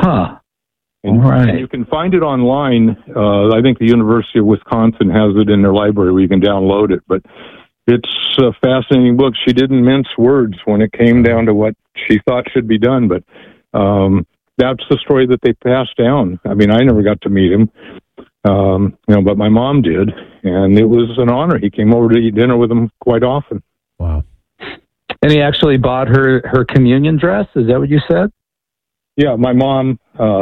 Huh. And all right. you can find it online. I think the University of Wisconsin has it in their library where you can download it. But it's a fascinating book. She didn't mince words when it came down to what she thought should be done. But that's the story that they passed down. I mean, I never got to meet him, but my mom did, and it was an honor. He came over to eat dinner with him quite often. Wow. And he actually bought her communion dress? Is that what you said? Yeah, my mom's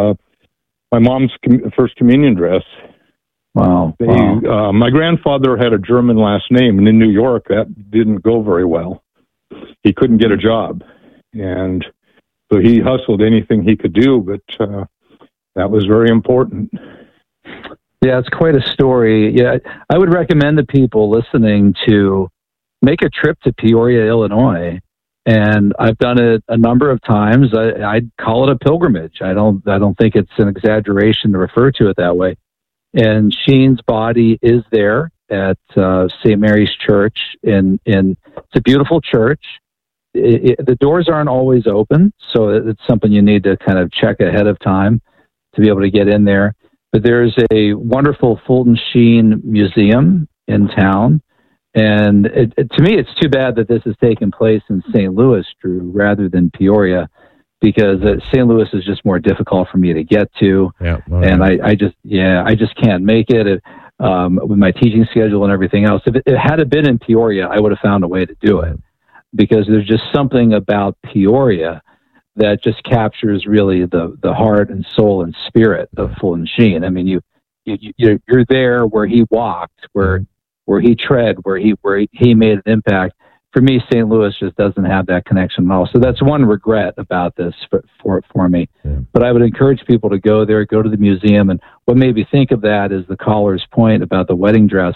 first communion dress. Wow. My grandfather had a German last name, and in New York, that didn't go very well. He couldn't get a job, and so he hustled anything he could do, but that was very important. Yeah, it's quite a story. Yeah, I would recommend to people listening to make a trip to Peoria, Illinois. And I've done it a number of times. I'd call it a pilgrimage. I don't think it's an exaggeration to refer to it that way. And Sheen's body is there at St. Mary's Church. It's a beautiful church. The doors aren't always open, so it's something you need to kind of check ahead of time to be able to get in there. But there's a wonderful Fulton Sheen Museum in town. And to me, it's too bad that this is taking place in St. Louis, Drew, rather than Peoria, because St. Louis is just more difficult for me to get to. Yeah, and I just can't make it with my teaching schedule and everything else. If it had been in Peoria, I would have found a way to do it, because there's just something about Peoria that just captures really the heart and soul and spirit of Fulton Sheen. I mean, you're there where he walked, where he tread, where he made an impact. For me, St. Louis just doesn't have that connection at all. So that's one regret about this for me. Yeah. But I would encourage people to go there, go to the museum. And what made me think of that is the caller's point about the wedding dress.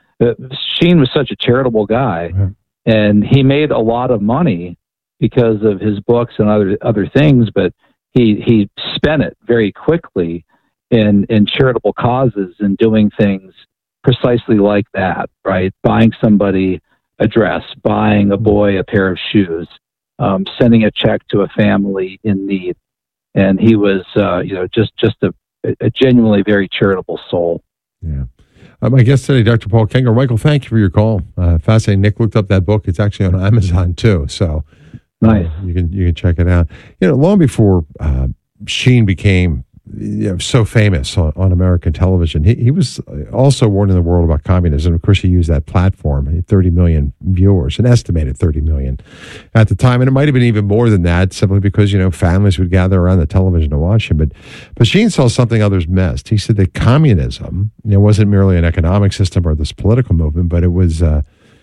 Sheen was such a charitable guy, and he made a lot of money because of his books and other things, but he spent it very quickly in charitable causes and doing things precisely like that, right? Buying somebody a dress, buying a boy a pair of shoes, sending a check to a family in need. And he was, just a genuinely very charitable soul. Yeah. My guest today, Dr. Paul Kengor. Michael, thank you for your call. Fascinating. Nick looked up that book. It's actually on Amazon too. So nice. You can check it out. Long before Sheen became so famous on American television, he was also warning the world about communism. Of course, he used that platform, 30 million viewers, an estimated 30 million at the time. And it might have been even more than that, simply because, families would gather around the television to watch him. But Sheen saw something others missed. He said that communism, wasn't merely an economic system or this political movement, but it was a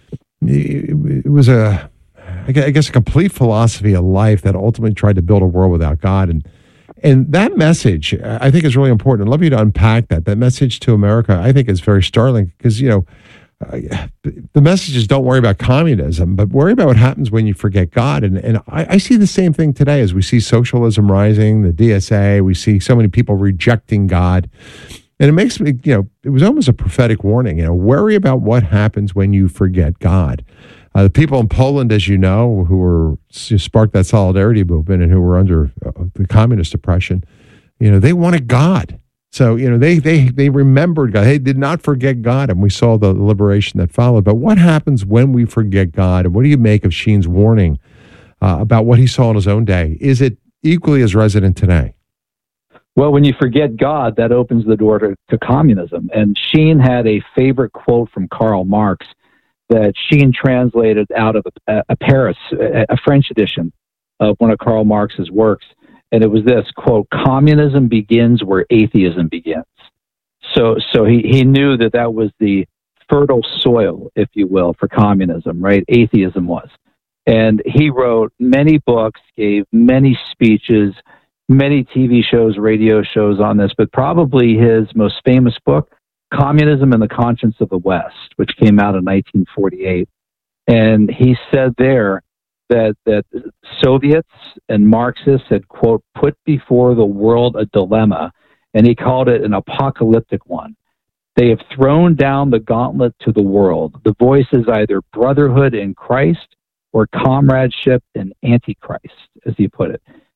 complete philosophy of life that ultimately tried to build a world without God. And that message, I think, is really important. I'd love you to unpack that. That message to America, I think, is very startling, because, the message is don't worry about communism, but worry about what happens when you forget God. And I see the same thing today as we see socialism rising, the DSA, we see so many people rejecting God. And it makes me, it was almost a prophetic warning, worry about what happens when you forget God. The people in Poland, as you know, who sparked that solidarity movement and who were under the communist oppression, they wanted God. So, they remembered God. They did not forget God, and we saw the liberation that followed. But what happens when we forget God? And what do you make of Sheen's warning about what he saw in his own day? Is it equally as resonant today? Well, when you forget God, that opens the door to communism. And Sheen had a favorite quote from Karl Marx that Sheen translated out of a Paris, a French edition of one of Karl Marx's works. And it was this, quote, "Communism begins where atheism begins." So he knew that was the fertile soil, if you will, for communism, right? Atheism was. And he wrote many books, gave many speeches, many TV shows, radio shows on this, but probably his most famous book, Communism and the Conscience of the West, which came out in 1948. And he said there that Soviets and Marxists had, quote, put before the world a dilemma, and he called it an apocalyptic one. They have thrown down the gauntlet to the world. The voice is either brotherhood in Christ or comradeship in Antichrist, as he put it.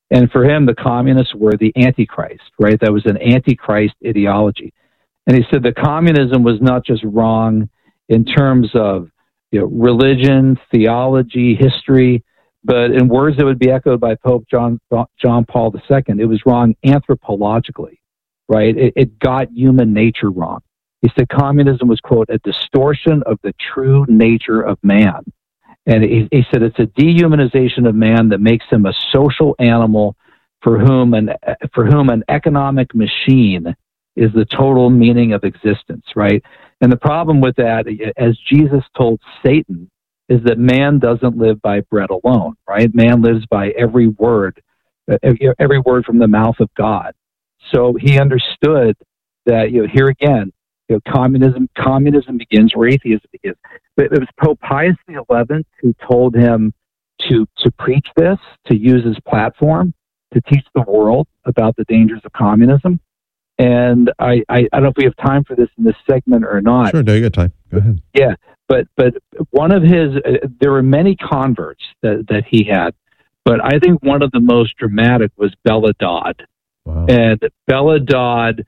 And for him, the communists were the Antichrist, right? That was an Antichrist ideology. And he said that communism was not just wrong in terms of religion, theology, history, but in words that would be echoed by Pope John Paul II, it was wrong anthropologically, right? It got human nature wrong. He said communism was, quote, a distortion of the true nature of man. And he said it's a dehumanization of man that makes him a social animal for whom an economic machine is the total meaning of existence, right? And the problem with that, as Jesus told Satan, is that man doesn't live by bread alone, right? Man lives by every word from the mouth of God. So he understood that, here again, communism begins where atheism begins. But it was Pope Pius XI who told him to preach this, to use his platform to teach the world about the dangers of communism. And I don't know if we have time for this in this segment or not. Sure, no, you got time. Go ahead. Yeah, but one of his, there were many converts that he had, but I think one of the most dramatic was Bella Dodd. Wow. And Bella Dodd,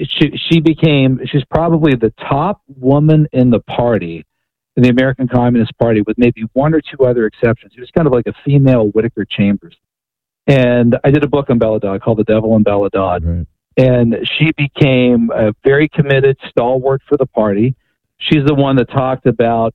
she's probably the top woman in the party, in the American Communist Party, with maybe one or two other exceptions. She was kind of like a female Whittaker Chambers. And I did a book on Bella Dodd called The Devil and Bella Dodd. Right. And she became a very committed stalwart for the party. She's the one that talked about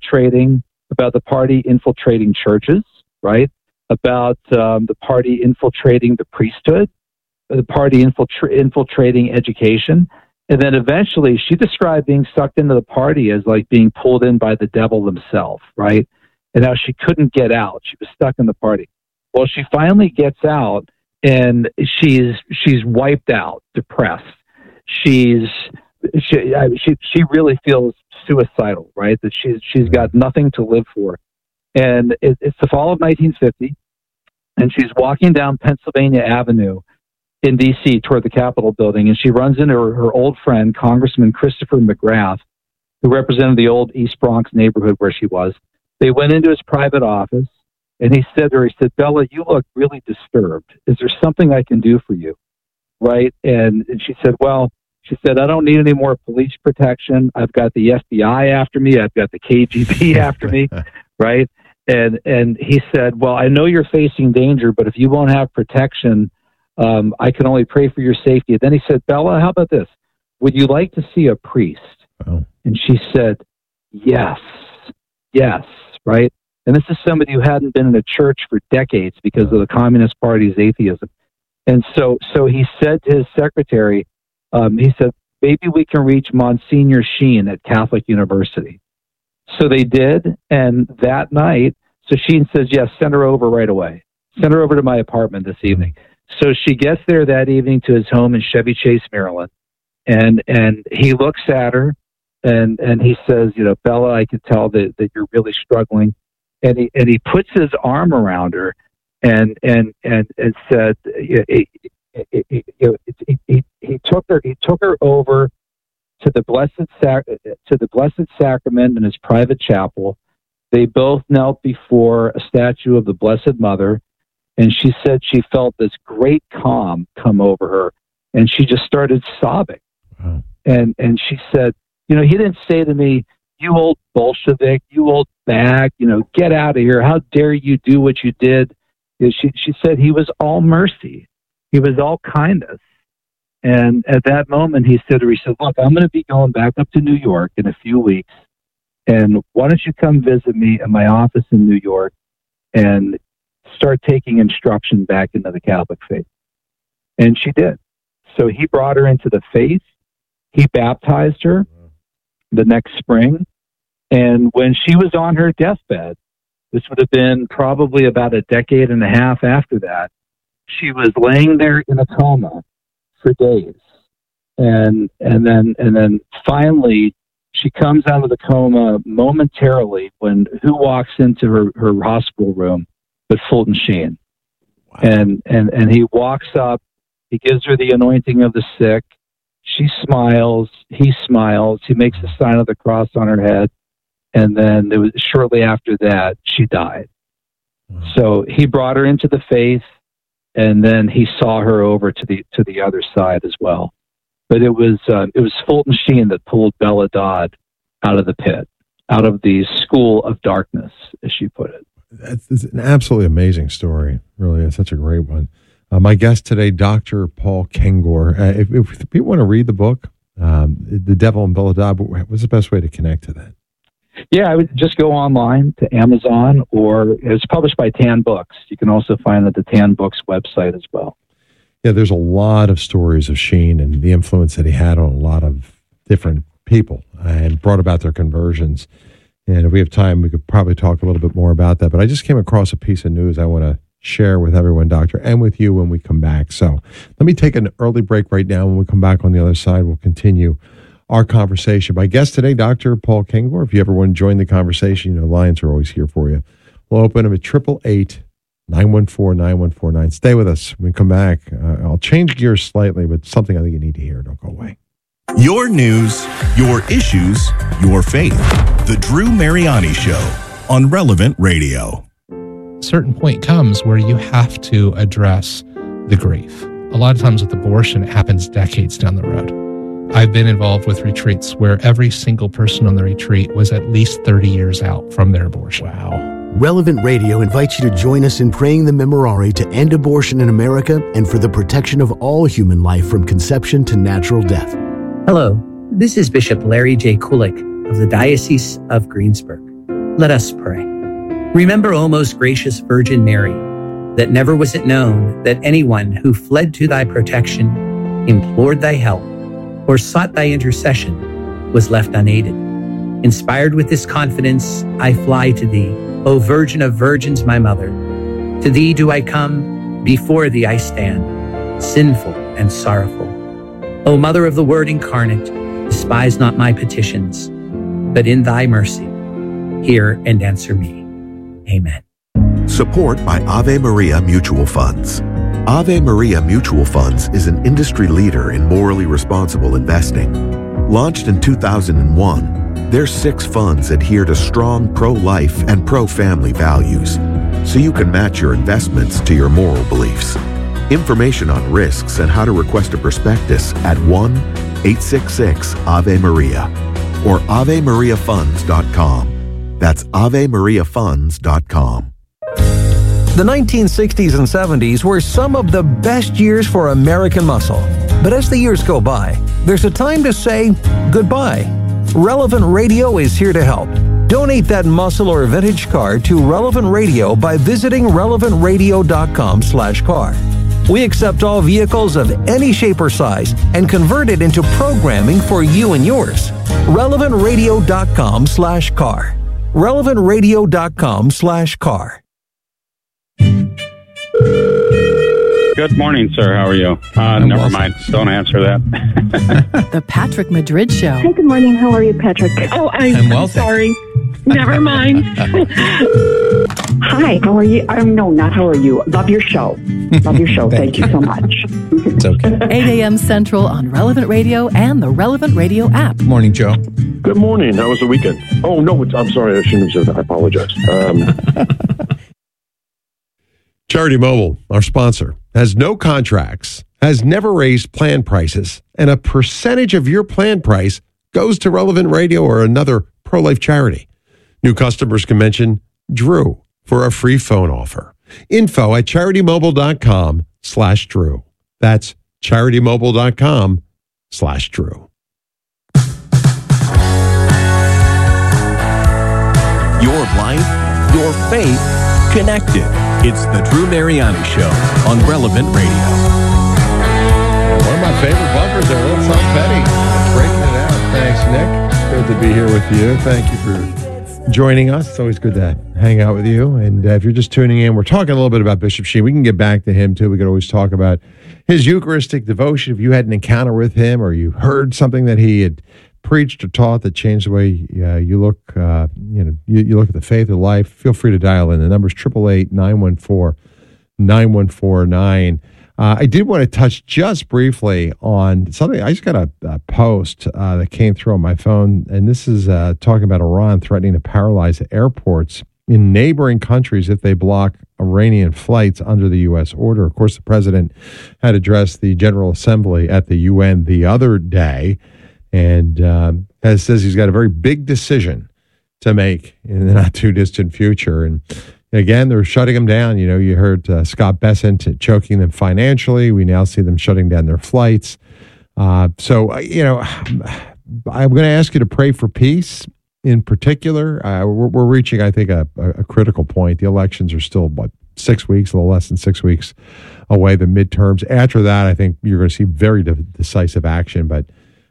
the party infiltrating churches, right? About the party infiltrating the priesthood, the party infiltrating education. And then eventually she described being sucked into the party as like being pulled in by the devil himself, right? And how she couldn't get out. She was stuck in the party. Well, she finally gets out, and she's wiped out, depressed. She really feels suicidal, right? That she's got nothing to live for. And it's the fall of 1950, and she's walking down Pennsylvania Avenue in D.C. toward the Capitol building, and she runs into her old friend, Congressman Christopher McGrath, who represented the old East Bronx neighborhood where she was. They went into his private office, and he said to her, Bella, you look really disturbed. Is there something I can do for you? Right? And she said, I don't need any more police protection. I've got the FBI after me. I've got the KGB after me. Right? And he said, well, I know you're facing danger, but if you won't have protection, I can only pray for your safety. And then he said, Bella, how about this? Would you like to see a priest? Oh. And she said, yes, right? And this is somebody who hadn't been in a church for decades because of the Communist Party's atheism. And so he said to his secretary, he said, maybe we can reach Monsignor Sheen at Catholic University. So they did, and that night, so Sheen says, yes, send her over right away. Send her over to my apartment this evening. So she gets there that evening to his home in Chevy Chase, Maryland, and he looks at her, and he says, Bella, I can tell that you're really struggling. And he puts his arm around her and said, he took her over to the Blessed Sacrament in his private chapel. They both knelt before a statue of the Blessed Mother, and she said she felt this great calm come over her, and she just started sobbing. Wow. And she said, he didn't say to me, you old Bolshevik, you old bag, get out of here. How dare you do what you did? She said he was all mercy. He was all kindness. And at that moment, he said, look, I'm going to be going back up to New York in a few weeks. And why don't you come visit me in my office in New York and start taking instruction back into the Catholic faith? And she did. So he brought her into the faith. He baptized her the next spring. And when she was on her deathbed, this would have been probably about a decade and a half after that, she was laying there in a coma for days. And then finally she comes out of the coma momentarily when who walks into her hospital room but Fulton Sheen. Wow. And he walks up, he gives her the anointing of the sick. She smiles, he smiles, he makes the sign of the cross on her head, and then it was shortly after that she died. Wow. So he brought her into the faith, and then he saw her over to the other side as well. But it was Fulton Sheen that pulled Bella Dodd out of the pit, out of the school of darkness, as she put it. It's an absolutely amazing story. Really, it's such a great one. My guest today, Dr. Paul Kengor. If people want to read the book, The Devil and Bella Dodd, what's the best way to connect to that? Yeah, I would just go online to Amazon, or it's published by Tan Books. You can also find it at the Tan Books website as well. Yeah, there's a lot of stories of Sheen and the influence that he had on a lot of different people and brought about their conversions. And if we have time, we could probably talk a little bit more about that. But I just came across a piece of news I want to share with everyone, Doctor, and with you when we come back. So let me take an early break right now. When we come back on the other side, we'll continue our conversation. My guest today, Dr. Paul Kengor. If you ever want to join the conversation, you know, Lions are always here for you. We'll open them at 888-914-9149. Stay with us. When we come back, I'll change gears slightly, but something I think you need to hear. Don't go away. Your news, your issues, your faith. The Drew Mariani Show on Relevant Radio. A certain point comes where you have to address the grief. A lot of times with abortion, it happens decades down the road. I've been involved with retreats where every single person on the retreat was at least 30 years out from their abortion. Wow. Relevant Radio invites you to join us in praying the Memorare to end abortion in America and for the protection of all human life from conception to natural death. Hello, this is Bishop Larry J. Kulik of the Diocese of Greensburg. Let us pray. Remember, O most gracious Virgin Mary, that never was it known that anyone who fled to thy protection, implored thy help, or sought thy intercession was left unaided. Inspired with this confidence, I fly to thee, O Virgin of Virgins, my mother. To thee do I come, before thee I stand, sinful and sorrowful. O Mother of the Word incarnate, despise not my petitions, but in thy mercy, hear and answer me. Amen. Support by Ave Maria Mutual Funds. Ave Maria Mutual Funds is an industry leader in morally responsible investing. Launched in 2001, their 6 funds adhere to strong pro-life and pro-family values, so you can match your investments to your moral beliefs. Information on risks and how to request a prospectus at 1-866-AVE-MARIA or AveMariaFunds.com. That's AveMariaFunds.com. The 1960s and 70s were some of the best years for American muscle. But as the years go by, there's a time to say goodbye. Relevant Radio is here to help. Donate that muscle or vintage car to Relevant Radio by visiting relevantradio.com/car. We accept all vehicles of any shape or size and convert it into programming for you and yours. relevantradio.com/car. relevantradio.com/car. Good morning, sir. How are you? Never mind. Don't answer that. The Patrick Madrid Show. Hey, good morning. How are you, Patrick? Oh, I'm sorry. Never mind. Hi, how are you? No, not how are you. Love your show. Love your show. Thank you so much. It's okay. 8 a.m. Central on Relevant Radio and the Relevant Radio app. Morning, Joe. Good morning. How was the weekend? Oh, no, I'm sorry. I shouldn't have said that. I apologize. Charity Mobile, our sponsor, has no contracts, has never raised plan prices, and a percentage of your plan price goes to Relevant Radio or another pro-life charity. New customers can mention Drew for a free phone offer. Info at CharityMobile.com/Drew. That's CharityMobile.com/Drew. Your life, your faith, connected. It's the Drew Mariani Show on Relevant Radio. One of my favorite bumpers there, Little Tom Petty. Breaking it out. Thanks, Nick. Good to be here with you. Thank you for joining us. It's always good to hang out with you. And if you're just tuning in, we're talking a little bit about Bishop Sheen. We can get back to him, too. We could always talk about his Eucharistic devotion. If you had an encounter with him or you heard something that he had preached or taught that changed the way you look, you look at the faith of life, feel free to dial in. The number is 888-914-9149. I did want to touch just briefly on something. I just got a post that came through on my phone, and this is talking about Iran threatening to paralyze airports in neighboring countries if they block Iranian flights under the U.S. order. Of course, the president had addressed the General Assembly at the UN the other day and says he's got a very big decision to make in the not too distant future. And again, they're shutting them down. You know, you heard Scott Bessent choking them financially. We now see them shutting down their flights. So, you know, I'm going to ask you to pray for peace. In particular, we're reaching, I think, a critical point. The elections are still, 6 weeks, a little less than 6 weeks away, the midterms. After that, I think you're going to see very decisive action, but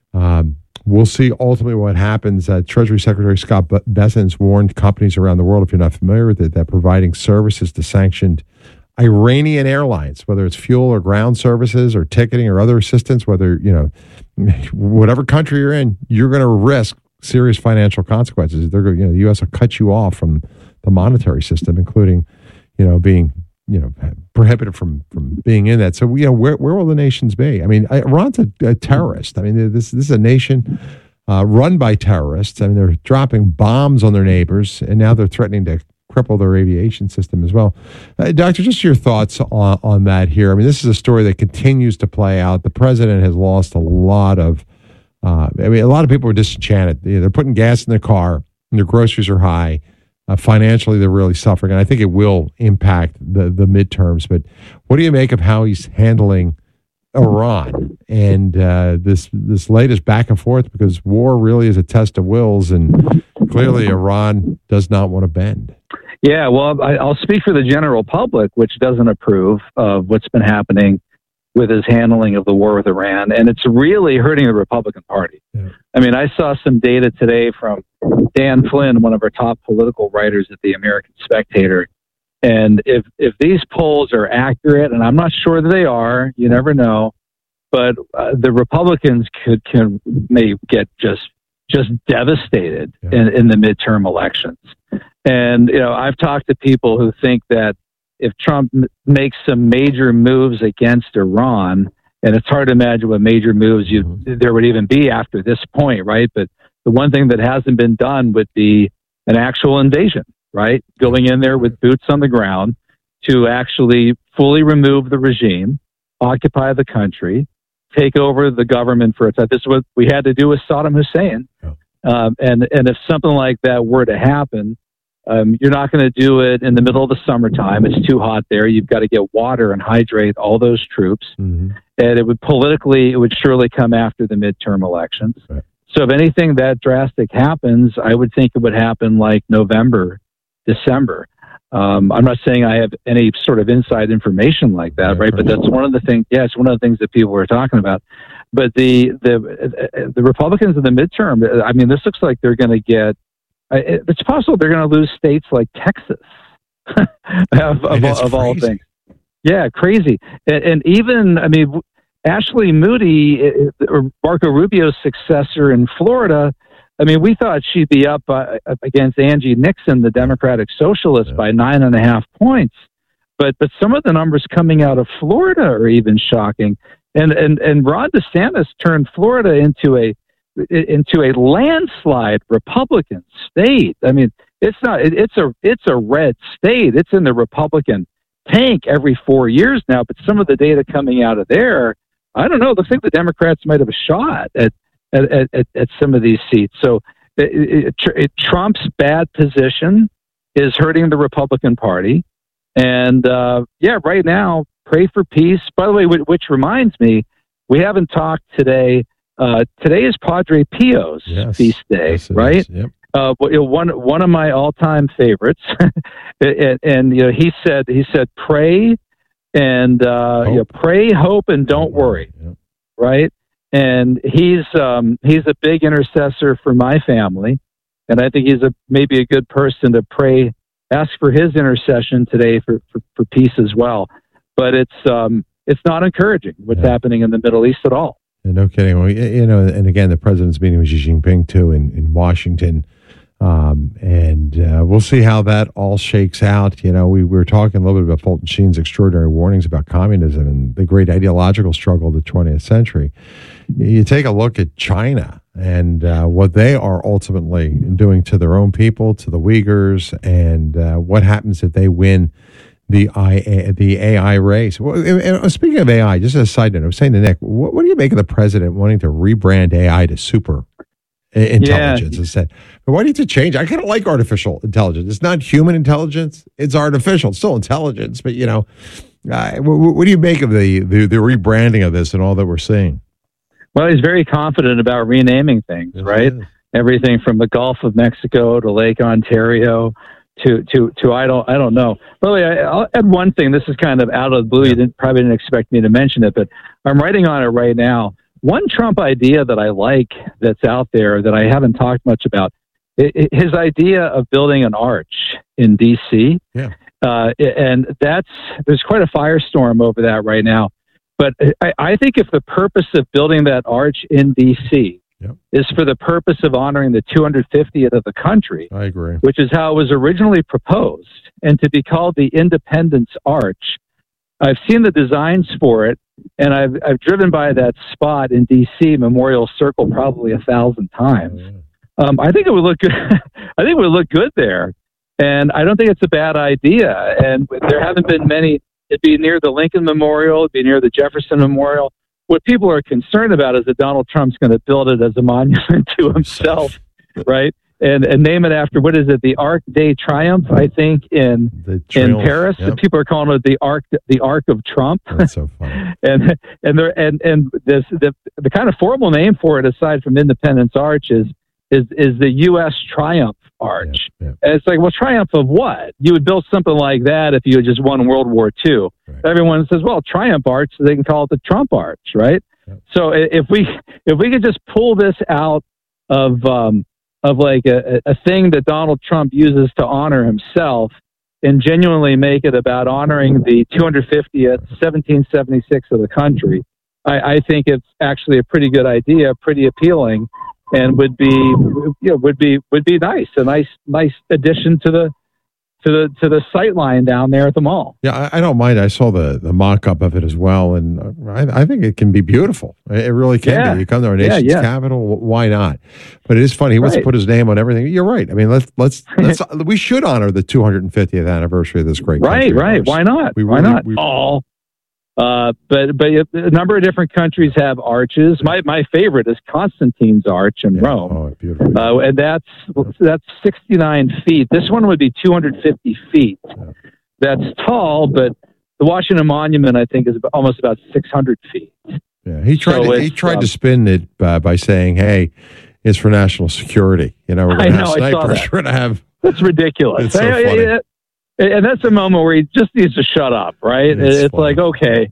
we'll see ultimately what happens. Treasury Secretary Scott Bessent warned companies around the world, if you're not familiar with it, that providing services to sanctioned Iranian airlines, whether it's fuel or ground services or ticketing or other assistance, whether, you know, whatever country you're in, you're going to risk serious financial consequences. The U.S. will cut you off from the monetary system, including, you know, being, you know, prohibited from being in that. So, you know, where will the nations be? I mean, Iran's a terrorist. I mean, this is a nation run by terrorists. I mean, they're dropping bombs on their neighbors, and now they're threatening to cripple their aviation system as well. Doctor, just your thoughts on that here. I mean, this is a story that continues to play out. The president has lost a lot of a lot of people are disenchanted. They're putting gas in their car, and their groceries are high. Financially, they're really suffering, and I think it will impact the midterms. But what do you make of how he's handling Iran and this latest back and forth? Because war really is a test of wills, and clearly Iran does not want to bend. Yeah, well, I'll speak for the general public, which doesn't approve of what's been happening with his handling of the war with Iran, and it's really hurting the Republican Party. Yeah. I mean, I saw some data today from Dan Flynn, one of our top political writers at the American Spectator, and if these polls are accurate, and I'm not sure that they are, you never know, but the Republicans may get just devastated in the midterm elections. And, you know, I've talked to people who think that if Trump makes some major moves against Iran, and it's hard to imagine what major moves there would even be after this point, right? But the one thing that hasn't been done would be an actual invasion, right? Going in there with boots on the ground to actually fully remove the regime, occupy the country, take over the government for a time. This is what we had to do with Saddam Hussein. And if something like that were to happen, you're not going to do it in the middle of the summertime. It's too hot there. You've got to get water and hydrate all those troops. Mm-hmm. And it would surely come after the midterm elections. Right. So if anything that drastic happens, I would think it would happen like November, December. I'm not saying I have any sort of inside information like that, right? But that's one of the things. Yeah, it's one of the things that people were talking about. But the Republicans in the midterm, I mean, this looks like they're going to get. It's possible they're going to lose states like Texas, of all things. Yeah, crazy. And even, I mean, Ashley Moody, Marco Rubio's successor in Florida, I mean, we thought she'd be up against Angie Nixon, the Democratic Socialist, by 9.5 points. But some of the numbers coming out of Florida are even shocking. And Ron DeSantis turned Florida into a landslide Republican state. I mean, it's a red state. It's in the Republican tank every 4 years now. But some of the data coming out of there, I don't know. Looks like the Democrats might have a shot at some of these seats. So Trump's bad position is hurting the Republican Party. And right now, pray for peace. By the way, which reminds me, we haven't talked today. Today is Padre Pio's feast day, yes, right? Yep. One of my all-time favorites, and he said, pray and pray, hope, and don't worry, right? And he's a big intercessor for my family, and I think he's maybe a good person to pray, ask for his intercession today for peace as well. But it's not encouraging what's happening in the Middle East at all. And no kidding. Well, and again, the president's meeting with Xi Jinping too in Washington, and we'll see how that all shakes out. We were talking a little bit about Fulton Sheen's extraordinary warnings about communism and the great ideological struggle of the 20th century. You take a look at China and what they are ultimately doing to their own people, to the Uyghurs, and what happens if they win the AI race. Well, speaking of AI, just as a side note, I was saying to Nick, what do you make of the president wanting to rebrand AI to super intelligence instead? But why do you have to change? I kind of like artificial intelligence. It's not human intelligence. It's artificial. It's still intelligence. But, what do you make of the rebranding of this and all that we're seeing? Well, he's very confident about renaming things, right? Everything from the Gulf of Mexico to Lake Ontario to I don't know. By the way, I'll add one thing. This is kind of out of the blue. You probably didn't expect me to mention it, but I'm writing on it right now. One Trump idea that I like that's out there that I haven't talked much about, his idea of building an arch in D.C. And there's quite a firestorm over that right now. But I think if the purpose of building that arch in D.C. is for the purpose of honoring the 250th of the country, I agree, which is how it was originally proposed, and to be called the Independence Arch, I've seen the designs for it, and I've driven by that spot in D.C. Memorial Circle probably 1,000 times. I think it would look good. I think it would look good there, and I don't think it's a bad idea. And there haven't been many. It'd be near the Lincoln Memorial. It'd be near the Jefferson Memorial. What people are concerned about is that Donald Trump's going to build it as a monument to himself, right? And name it after, what is it, the Arc de Triomphe, I think, in Paris. Yep. People are calling it the Arc of Trump. That's so funny. and the kind of formal name for it, aside from Independence Arch, is the U.S. Triumph Arch. And it's like, well, triumph of what? You would build something like that if you had just won World War II. Right. Everyone says, well, Triumph Arch, so they can call it the Trump Arch, right? So if we could just pull this out of like a thing that Donald Trump uses to honor himself and genuinely make it about honoring the 250th, 1776 of the country, I think it's actually a pretty good idea, pretty appealing, and would be nice, a nice addition to the sight line down there at the mall. Yeah, I don't mind. I saw the mock-up of it as well, and I think it can be beautiful. It really can be. You come to our nation's capital, why not? But it is funny. He wants to put his name on everything. You're right. I mean, let's we should honor the 250th anniversary of this great country. Right. Why not? Why not? All. But a number of different countries have arches. My favorite is Constantine's Arch in Rome. Oh, beautiful. And that's 69 feet. This one would be 250 feet. That's tall, but the Washington Monument, I think, is almost about 600 feet. Yeah, he tried to spin it by saying, "Hey, it's for national security. We're going to have snipers. We're going to have." That's ridiculous. It's so funny. And that's a moment where he just needs to shut up, right? It's like, okay.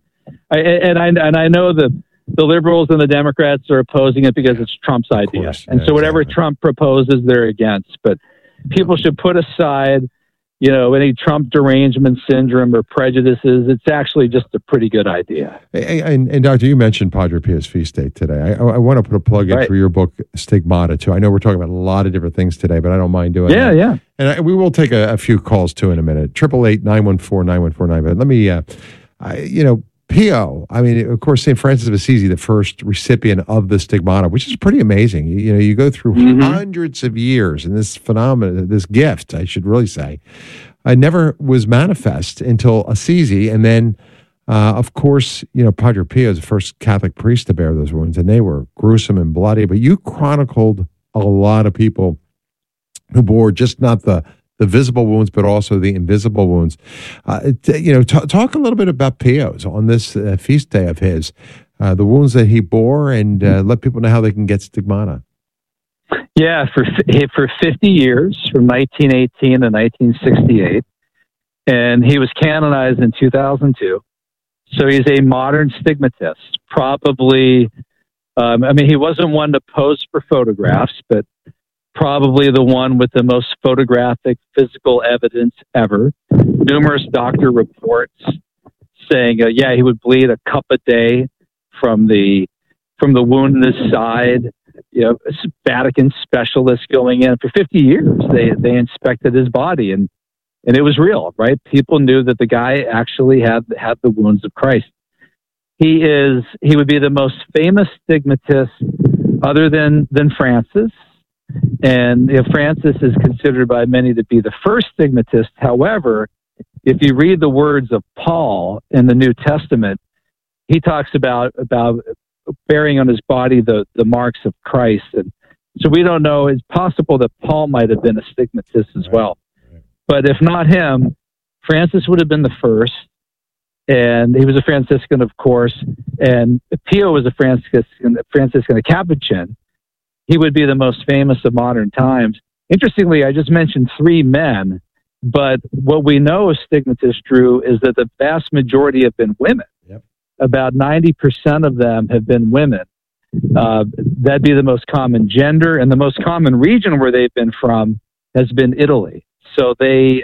I know the liberals and the Democrats are opposing it because it's Trump's idea. And so whatever Trump proposes, they're against. But people should put aside, any Trump derangement syndrome or prejudices. It's actually just a pretty good idea. And Doctor, you mentioned Padre Pio's feast day today. I want to put a plug in for your book, Stigmata, too. I know we're talking about a lot of different things today, but I don't mind doing that. Yeah. And we will take a few calls, too, in a minute. 888-914-9149. But let me, Pio, I mean, of course, St. Francis of Assisi, the first recipient of the Stigmata, which is pretty amazing. You go through hundreds of years, and this phenomenon, this gift, I should really say, never was manifest until Assisi. And then, of course, Padre Pio is the first Catholic priest to bear those wounds, and they were gruesome and bloody. But you chronicled a lot of people who bore just not the visible wounds, but also the invisible wounds. Talk a little bit about Pio's on this feast day of his, the wounds that he bore, and let people know how they can get Stigmata. Yeah, for 50 years, from 1918 to 1968, and he was canonized in 2002. So he's a modern stigmatist. Probably, he wasn't one to pose for photographs, but probably the one with the most photographic physical evidence ever. Numerous doctor reports saying, he would bleed a cup a day from the wound in his side. Vatican specialists going in for 50 years. They inspected his body, and it was real, right? People knew that the guy actually had the wounds of Christ. He would be the most famous stigmatist other than Francis. And Francis is considered by many to be the first stigmatist. However, if you read the words of Paul in the New Testament, he talks about bearing on his body the marks of Christ. And so we don't know. It's possible that Paul might have been a stigmatist as well. But if not him, Francis would have been the first. And he was a Franciscan, of course. And Pio was a Franciscan, a Capuchin. He would be the most famous of modern times. Interestingly, I just mentioned 3 men, but what we know of stigmatists, Drew, is that the vast majority have been women. Yep. About 90% of them have been women. That'd be the most common gender, and the most common region where they've been from has been Italy. So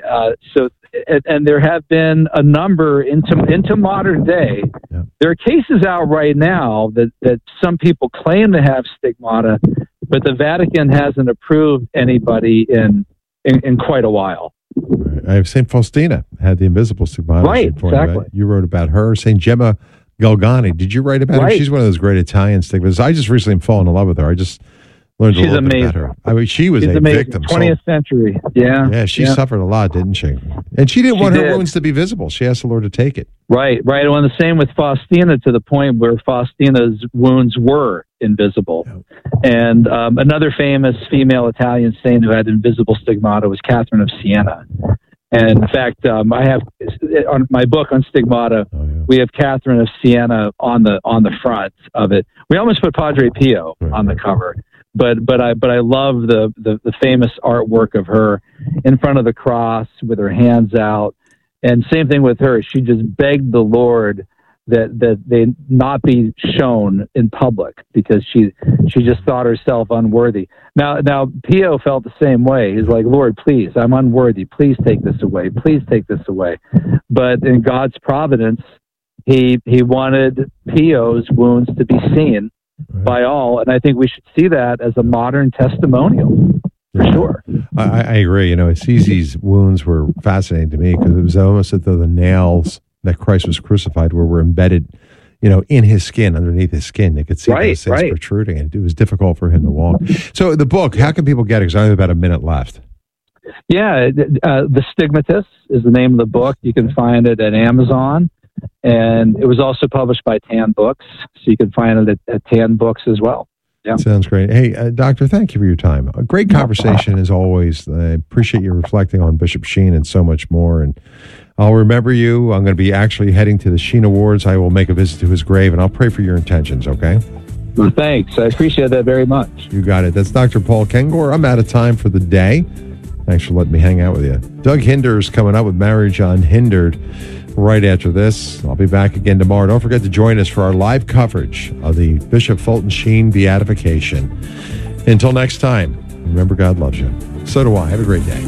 and there have been a number into modern day. Yeah. There are cases out right now that some people claim to have stigmata, but the Vatican hasn't approved anybody in quite a while. Right. I have St. Faustina had the invisible stigmata. Right, exactly. You wrote about her. St. Gemma Galgani. Did you write about her? She's one of those great Italian stigmatists. I just recently fallen in love with her. I just learned a little bit about her. I mean, she was a victim. 20th century. Yeah. Yeah, she suffered a lot, didn't she? And she didn't want her wounds to be visible. She asked the Lord to take it. Right. Well, the same with Faustina, to the point where Faustina's wounds were invisible. And another famous female Italian saint who had invisible stigmata was Catherine of Siena. And in fact, I have on my book on stigmata, we have Catherine of Siena on the front of it. We almost put Padre Pio on the cover. But I love the famous artwork of her in front of the cross with her hands out. And same thing with her. She just begged the Lord that they not be shown in public because she just thought herself unworthy. Now Pio felt the same way. He's like, Lord, please, I'm unworthy. Please take this away. Please take this away. But in God's providence, he wanted Pio's wounds to be seen by all, and I think we should see that as a modern testimonial, for sure. I agree. Assisi's wounds were fascinating to me because it was almost as though the nails that Christ was crucified were embedded, in his skin, underneath his skin. They could see those things protruding, and it was difficult for him to walk. So the book, how can people get it? Because I have about a minute left. Yeah, The Stigmatist is the name of the book. You can find it at Amazon. And it was also published by Tan Books, so you can find it at Tan Books as well. Yeah. Sounds great. Hey, Doctor, thank you for your time. A great conversation as always. I appreciate you reflecting on Bishop Sheen and so much more. And I'll remember you. I'm going to be actually heading to the Sheen Awards. I will make a visit to his grave, and I'll pray for your intentions, okay? Well, thanks. I appreciate that very much. You got it. That's Dr. Paul Kengor. I'm out of time for the day. Thanks for letting me hang out with you. Doug Hinder's coming up with Marriage Unhindered. Right after this, I'll be back again tomorrow. Don't forget to join us for our live coverage of the Bishop Fulton Sheen beatification. Until next time, remember God loves you. So do I. Have a great day.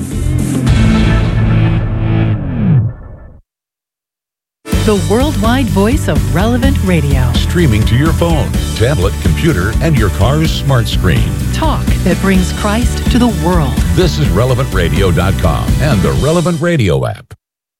The worldwide voice of Relevant Radio. Streaming to your phone, tablet, computer, and your car's smart screen. Talk that brings Christ to the world. This is RelevantRadio.com and the Relevant Radio app.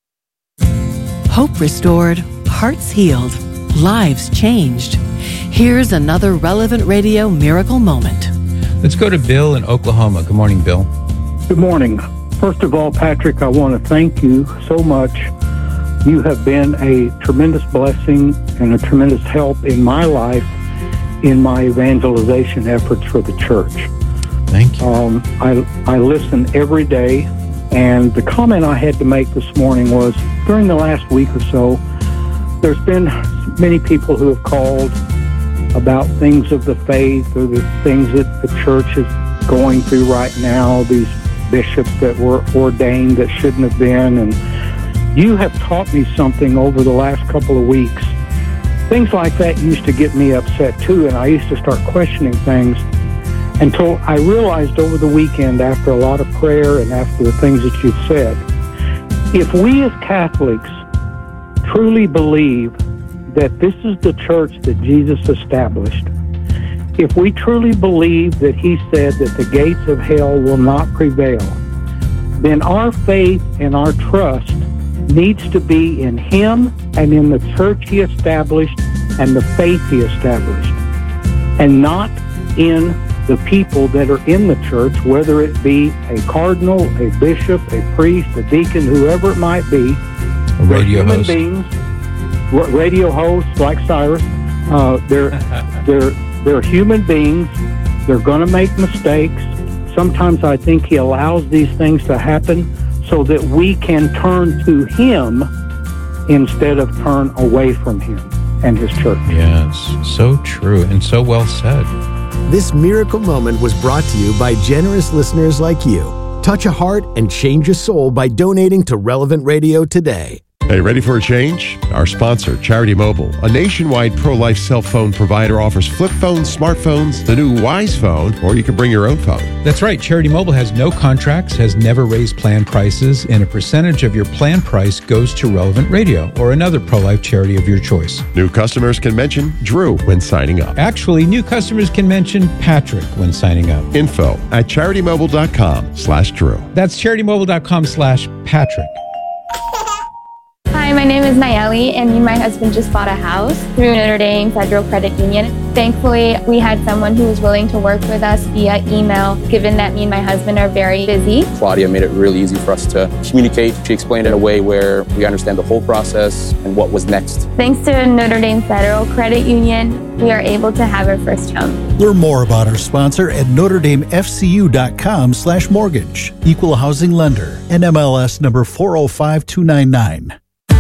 Hope restored, hearts healed, lives changed. Here's another Relevant Radio miracle moment. Let's go to Bill in Oklahoma. Good morning, Bill. Good morning. First of all, Patrick, I want to thank you so much. You have been a tremendous blessing and a tremendous help in my life in my evangelization efforts for the church. Thank you. I listen every day. And the comment I had to make this morning was, during the last week or so, there's been many people who have called about things of the faith or the things that the church is going through right now, these bishops that were ordained that shouldn't have been. And you have taught me something over the last couple of weeks. Things like that used to get me upset too, and I used to start questioning things. Until I realized over the weekend, after a lot of prayer and after the things that you've said, if we as Catholics truly believe that this is the church that Jesus established, if we truly believe that he said that the gates of hell will not prevail, then our faith and our trust needs to be in him and in the church he established and the faith he established, and not in the people that are in the church, whether it be a cardinal, a bishop, a priest, a deacon, whoever it might be. A radio host. Beings, radio hosts like Cyrus. They're human beings. They're going to make mistakes. Sometimes I think he allows these things to happen so that we can turn to him instead of turn away from him and his church. Yes, so true and so well said. This miracle moment was brought to you by generous listeners like you. Touch a heart and change a soul by donating to Relevant Radio today. Hey, ready for a change? Our sponsor, Charity Mobile, a nationwide pro-life cell phone provider, offers flip phones, smartphones, the new Wise phone, or you can bring your own phone. That's right. Charity Mobile has no contracts, has never raised plan prices, and a percentage of your plan price goes to Relevant Radio or another pro-life charity of your choice. New customers can mention Drew when signing up. Actually, new customers can mention Patrick when signing up. Info at CharityMobile.com/Drew. That's CharityMobile.com/Patrick. Hi, my name is Nayeli, and me and my husband just bought a house through Notre Dame Federal Credit Union. Thankfully, we had someone who was willing to work with us via email, given that me and my husband are very busy. Claudia made it really easy for us to communicate. She explained it in a way where we understand the whole process and what was next. Thanks to Notre Dame Federal Credit Union, we are able to have our first home. Learn more about our sponsor at NotreDameFCU.com/mortgage. Equal housing lender. NMLS number 405299.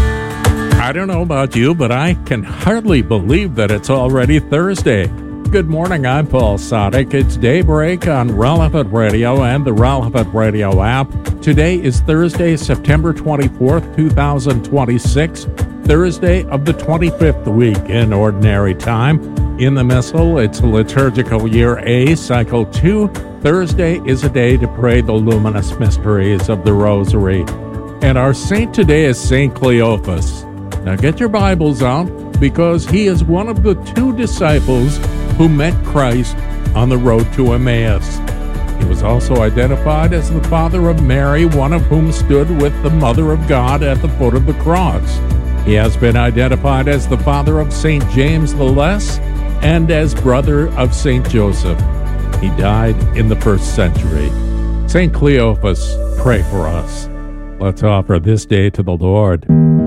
I don't know about you, but I can hardly believe that it's already Thursday. Good morning, I'm Paul Sadek. It's Daybreak on Relevant Radio and the Relevant Radio app. Today is Thursday, September 24th, 2026, Thursday of the 25th week in Ordinary Time. In the Missal, it's liturgical year A, cycle 2. Thursday is a day to pray the luminous mysteries of the Rosary. And our saint today is Saint Cleophas. Now get your Bibles out, because he is one of the two disciples who met Christ on the road to Emmaus. He was also identified as the father of Mary, one of whom stood with the Mother of God at the foot of the cross. He has been identified as the father of St. James the Less and as brother of St. Joseph. He died in the 1st century. St. Cleophas, pray for us. Let's offer this day to the Lord.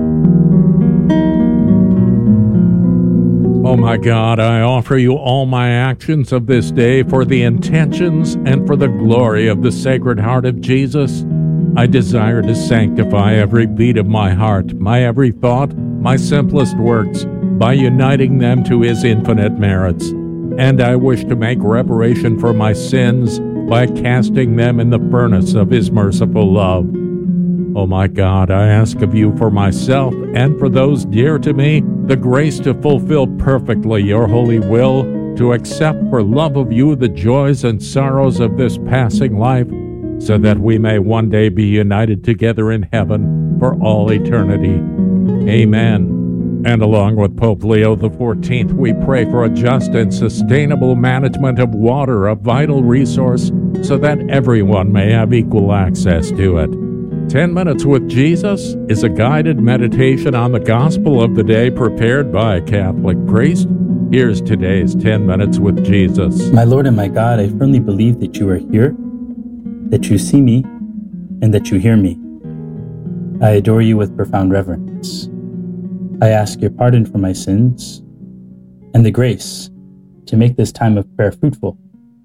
Oh my God, I offer you all my actions of this day for the intentions and for the glory of the Sacred Heart of Jesus. I desire to sanctify every beat of my heart, my every thought, my simplest works, by uniting them to His infinite merits. And I wish to make reparation for my sins by casting them in the furnace of His merciful love. Oh my God, I ask of you for myself and for those dear to me, the grace to fulfill perfectly your holy will, to accept for love of you the joys and sorrows of this passing life, so that we may one day be united together in heaven for all eternity. Amen. And along with Pope Leo XIV, we pray for a just and sustainable management of water, a vital resource, so that everyone may have equal access to it. 10 Minutes with Jesus is a guided meditation on the gospel of the day prepared by a Catholic priest. Here's today's 10 Minutes with Jesus. My Lord and my God, I firmly believe that you are here, that you see me, and that you hear me. I adore you with profound reverence. I ask your pardon for my sins and the grace to make this time of prayer fruitful.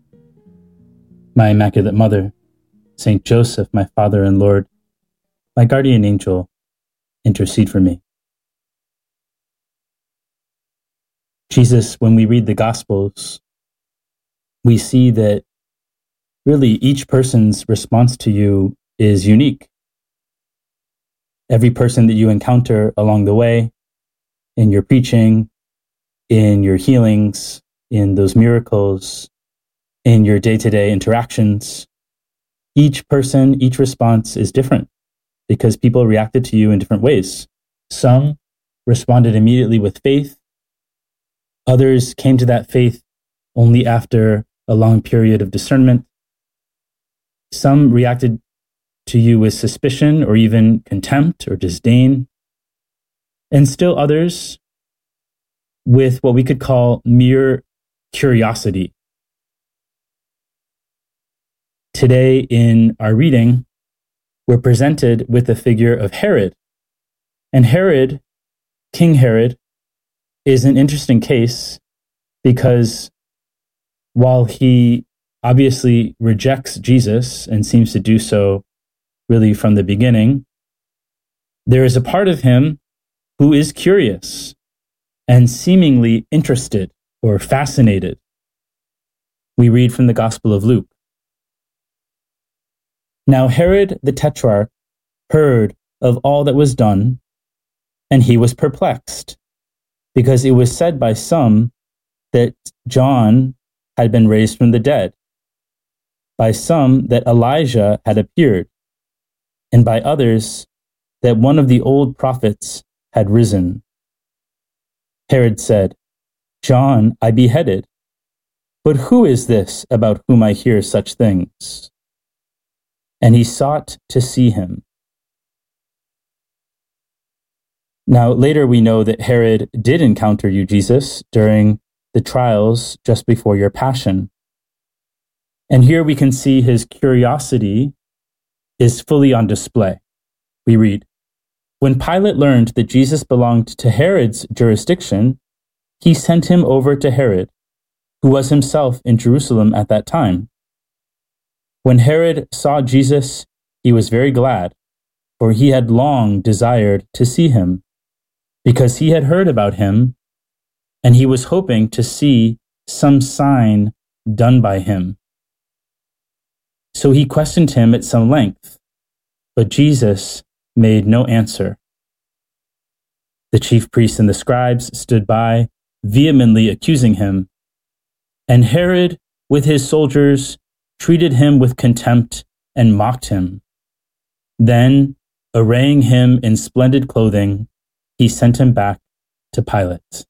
My Immaculate Mother, Saint Joseph, my Father and Lord, my guardian angel, intercede for me. Jesus, when we read the Gospels, we see that really each person's response to you is unique. Every person that you encounter along the way, in your preaching, in your healings, in those miracles, in your day-to-day interactions, each person, each response is different, because people reacted to you in different ways. Some responded immediately with faith. Others came to that faith only after a long period of discernment. Some reacted to you with suspicion or even contempt or disdain. And still others with what we could call mere curiosity. Today in our reading, we're presented with the figure of Herod. And Herod, King Herod, is an interesting case because while he obviously rejects Jesus and seems to do so really from the beginning, there is a part of him who is curious and seemingly interested or fascinated. We read from the Gospel of Luke. Now Herod the Tetrarch heard of all that was done, and he was perplexed, because it was said by some that John had been raised from the dead, by some that Elijah had appeared, and by others that one of the old prophets had risen. Herod said, John I beheaded, but who is this about whom I hear such things? And he sought to see him. Now, later we know that Herod did encounter you, Jesus, during the trials just before your passion. And here we can see his curiosity is fully on display. We read, when Pilate learned that Jesus belonged to Herod's jurisdiction, he sent him over to Herod, who was himself in Jerusalem at that time. When Herod saw Jesus, he was very glad, for he had long desired to see him, because he had heard about him, and he was hoping to see some sign done by him. So he questioned him at some length, but Jesus made no answer. The chief priests and the scribes stood by, vehemently accusing him, and Herod, with his soldiers, treated him with contempt and mocked him. Then, arraying him in splendid clothing, he sent him back to Pilate.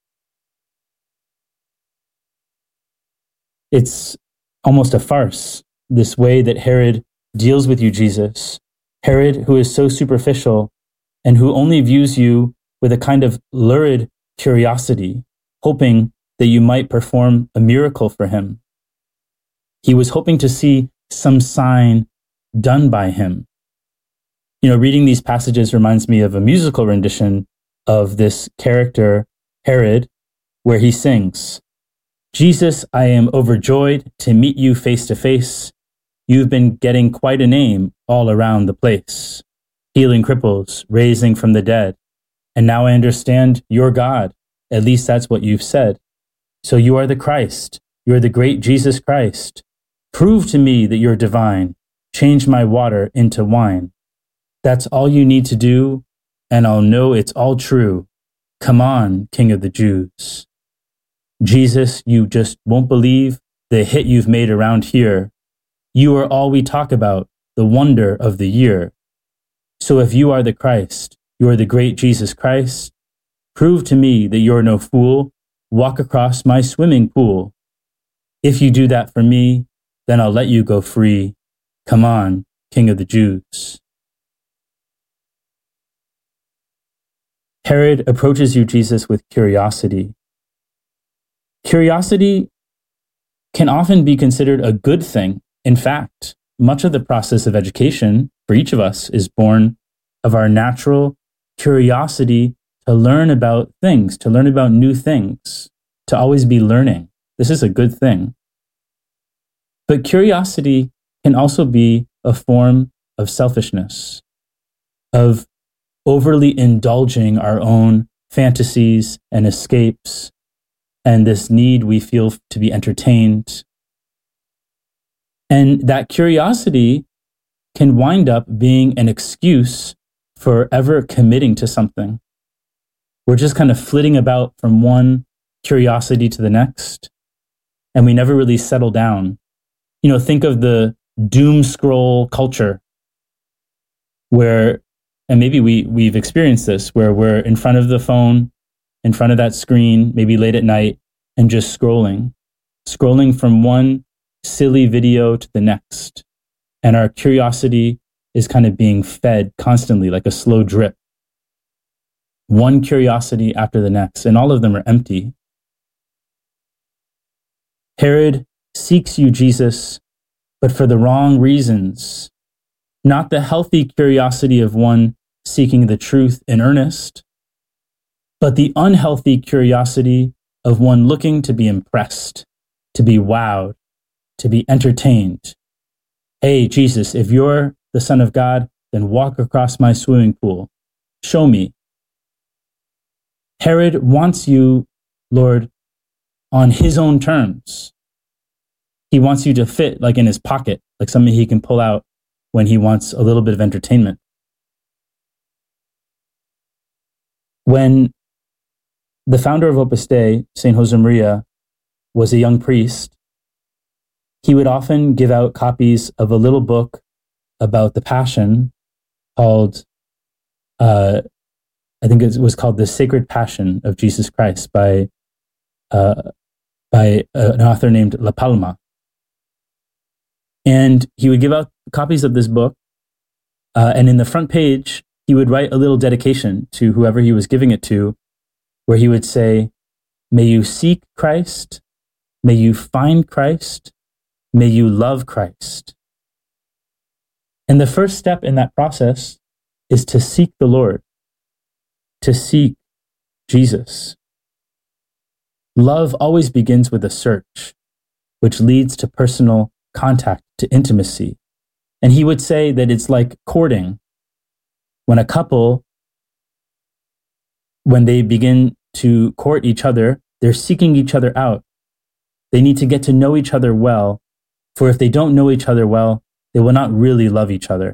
It's almost a farce, this way that Herod deals with you, Jesus. Herod, who is so superficial and who only views you with a kind of lurid curiosity, hoping that you might perform a miracle for him. He was hoping to see some sign done by him. You know, reading these passages reminds me of a musical rendition of this character, Herod, where he sings, Jesus, I am overjoyed to meet you face to face. You've been getting quite a name all around the place, healing cripples, raising from the dead. And now I understand you're God. At least that's what you've said. So you are the Christ. You're the great Jesus Christ. Prove to me that you're divine. Change my water into wine. That's all you need to do, and I'll know it's all true. Come on, King of the Jews. Jesus, you just won't believe the hit you've made around here. You are all we talk about, the wonder of the year. So if you are the Christ, you are the great Jesus Christ, prove to me that you're no fool. Walk across my swimming pool. If you do that for me, then I'll let you go free. Come on, King of the Jews. Herod approaches you, Jesus, with curiosity. Curiosity can often be considered a good thing. In fact, much of the process of education for each of us is born of our natural curiosity to learn about things, to learn about new things, to always be learning. This is a good thing. But curiosity can also be a form of selfishness, of overly indulging our own fantasies and escapes, and this need we feel to be entertained. And that curiosity can wind up being an excuse for ever committing to something. We're just kind of flitting about from one curiosity to the next, and we never really settle down. You know, think of the doom scroll culture where, and maybe we've experienced this, where we're in front of the phone, in front of that screen, maybe late at night, and just scrolling from one silly video to the next. And our curiosity is kind of being fed constantly like a slow drip. One curiosity after the next, and all of them are empty. Herod seeks you, Jesus, but for the wrong reasons, not the healthy curiosity of one seeking the truth in earnest, but the unhealthy curiosity of one looking to be impressed, to be wowed, to be entertained. Hey, Jesus, if you're the Son of God, then walk across my swimming pool. Show me. Herod wants you, Lord, on his own terms. He wants you to fit like in his pocket, like something he can pull out when he wants a little bit of entertainment. When the founder of Opus Dei, St. Josemaria, was a young priest, he would often give out copies of a little book about the Passion called, I think it was called The Sacred Passion of Jesus Christ by an author named La Palma. And he would give out copies of this book, and in the front page, he would write a little dedication to whoever he was giving it to, where he would say, may you seek Christ, may you find Christ, may you love Christ. And the first step in that process is to seek the Lord, to seek Jesus. Love always begins with a search, which leads to personal contact, to intimacy. And he would say that it's like courting. When a couple, when they begin to court each other, they're seeking each other out. They need to get to know each other well, for if they don't know each other well, they will not really love each other.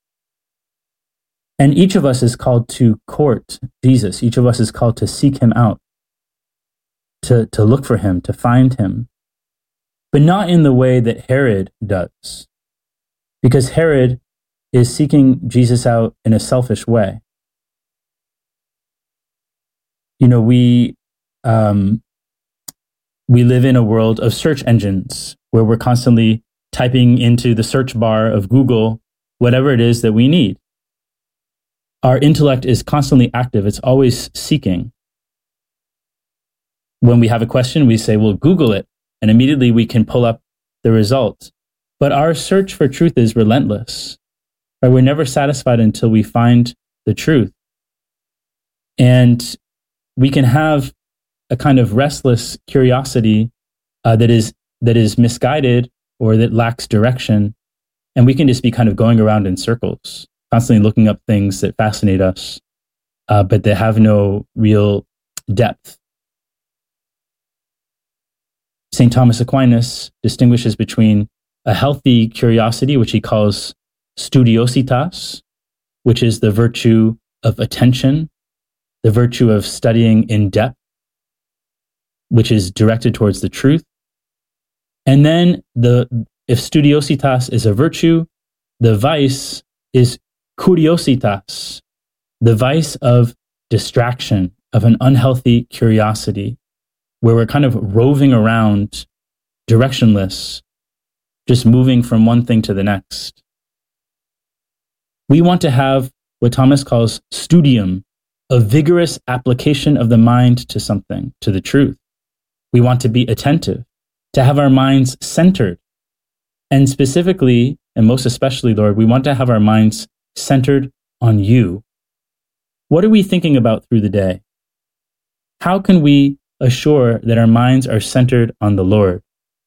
And each of us is called to court Jesus. Each of us is called to seek him out, to look for him, to find him. But not in the way that Herod does. Because Herod is seeking Jesus out in a selfish way. You know, we live in a world of search engines where we're constantly typing into the search bar of Google whatever it is that we need. Our intellect is constantly active. It's always seeking. When we have a question, we say, well, Google it. And immediately we can pull up the result. But our search for truth is relentless. Right? We're never satisfied until we find the truth. And we can have a kind of restless curiosity that is misguided or that lacks direction. And we can just be kind of going around in circles, constantly looking up things that fascinate us, but that have no real depth. St. Thomas Aquinas distinguishes between a healthy curiosity, which he calls studiositas, which is the virtue of attention, the virtue of studying in depth, which is directed towards the truth. And then if studiositas is a virtue, the vice is curiositas, the vice of distraction, of an unhealthy curiosity, where we're kind of roving around directionless, just moving from one thing to the next. We want to have what Thomas calls studium, a vigorous application of the mind to something, to the truth. We want to be attentive, to have our minds centered. And specifically, and most especially, Lord, we want to have our minds centered on you. What are we thinking about through the day? How can we assure that our minds are centered on the Lord?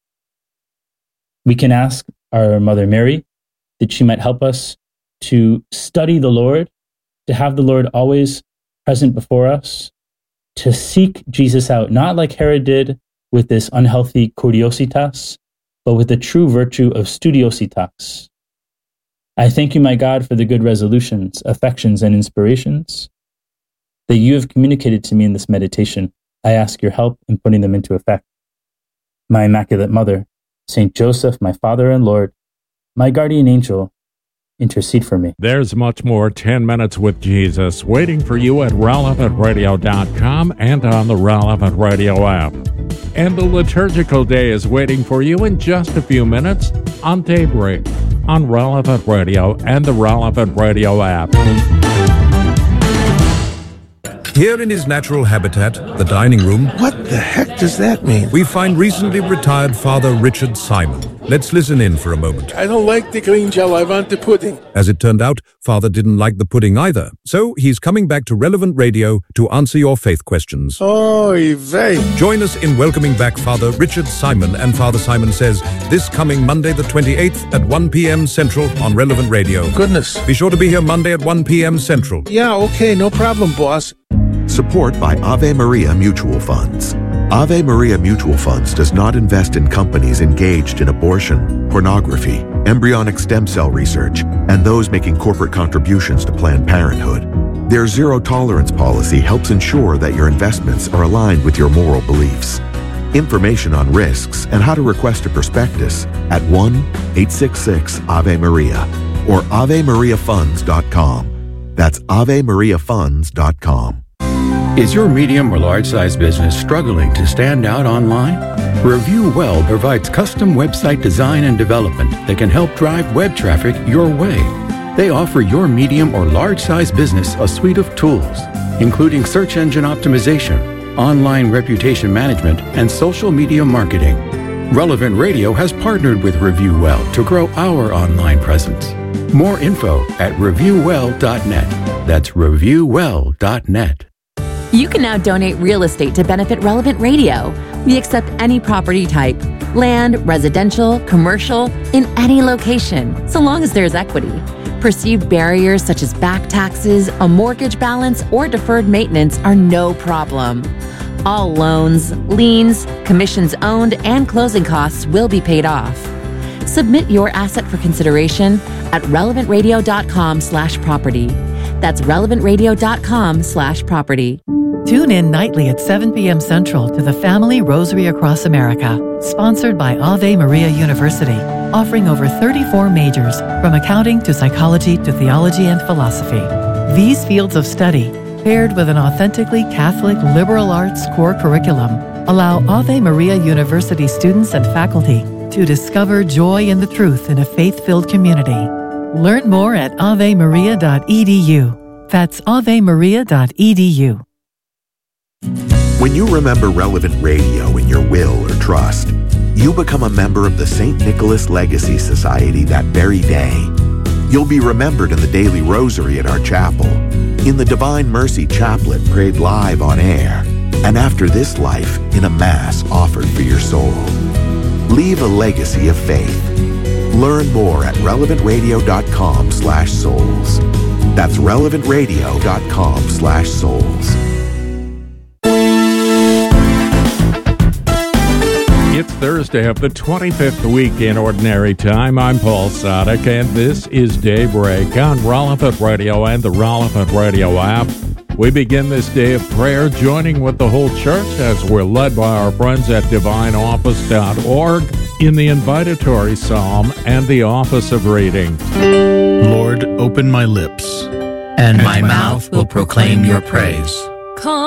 We can ask our Mother Mary that she might help us to study the Lord, to have the Lord always present before us, to seek Jesus out, not like Herod did with this unhealthy curiositas, but with the true virtue of studiositas. I thank you, my God, for the good resolutions, affections, and inspirations that you have communicated to me in this meditation. I ask your help in putting them into effect. My Immaculate Mother, Saint Joseph, my Father and Lord, my guardian angel, intercede for me. There's much more 10 Minutes with Jesus waiting for you at relevantradio.com and on the Relevant Radio app. And the liturgical day is waiting for you in just a few minutes on Daybreak, on Relevant Radio and the Relevant Radio app. Here in his natural habitat, the dining room, What the heck does that mean? we find recently retired Father Richard Simon. Let's listen in for a moment. I don't like the green gel. I want the pudding. As it turned out, Father didn't like the pudding either. So he's coming back to Relevant Radio to answer your faith questions. Oy vey. Join us in welcoming back Father Richard Simon and Father Simon Says this coming Monday the 28th at 1 p.m. Central on Relevant Radio. Goodness. Be sure to be here Monday at 1 p.m. Central. Yeah, okay, no problem, boss. Support by Ave Maria Mutual Funds. Ave Maria Mutual Funds does not invest in companies engaged in abortion, pornography, embryonic stem cell research, and those making corporate contributions to Planned Parenthood. Their zero-tolerance policy helps ensure that your investments are aligned with your moral beliefs. Information on risks and how to request a prospectus at 1-866-AVE-MARIA or AveMariaFunds.com. That's AveMariaFunds.com. Is your medium or large size business struggling to stand out online? Review Well provides custom website design and development that can help drive web traffic your way. They offer your medium or large size business a suite of tools, including search engine optimization, online reputation management, and social media marketing. Relevant Radio has partnered with Review Well to grow our online presence. More info at reviewwell.net. That's reviewwell.net. You can now donate real estate to benefit Relevant Radio. We accept any property type, land, residential, commercial, in any location, so long as there's equity. Perceived barriers such as back taxes, a mortgage balance, or deferred maintenance are no problem. All loans, liens, commissions owned, and closing costs will be paid off. Submit your asset for consideration at relevantradio.com/property. That's relevantradio.com/property. Tune in nightly at 7 p.m. Central to the Family Rosary Across America, sponsored by Ave Maria University, offering over 34 majors, from accounting to psychology to theology and philosophy. These fields of study, paired with an authentically Catholic liberal arts core curriculum, allow Ave Maria University students and faculty to discover joy in the truth in a faith-filled community. Learn more at avemaria.edu. That's avemaria.edu. When you remember Relevant Radio in your will or trust, you become a member of the St. Nicholas Legacy Society that very day. You'll be remembered in the daily rosary at our chapel, in the Divine Mercy Chaplet prayed live on air, and after this life in a Mass offered for your soul. Leave a legacy of faith. Learn more at relevantradio.com/souls. That's relevantradio.com/souls. It's Thursday of the 25th week in Ordinary Time. I'm Paul Sadek, and this is Daybreak on Relevant Radio and the Relevant Radio app. We begin this day of prayer joining with the whole church as we're led by our friends at divineoffice.org in the invitatory psalm and the office of reading. Lord, open my lips, and my mouth will proclaim your praise.